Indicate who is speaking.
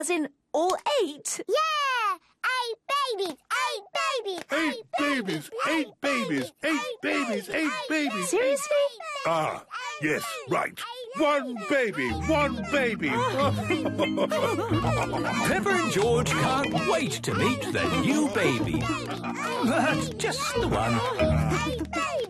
Speaker 1: As in all 8?
Speaker 2: Yeah! 8 babies! 8 babies!
Speaker 3: 8 babies! 8 babies! 8 babies! 8 babies!
Speaker 1: Seriously?
Speaker 3: Ah, yes, right. 1 baby! 1 baby!
Speaker 4: Peppa and George can't wait to meet their new baby. That's just the one.
Speaker 2: 8 babies!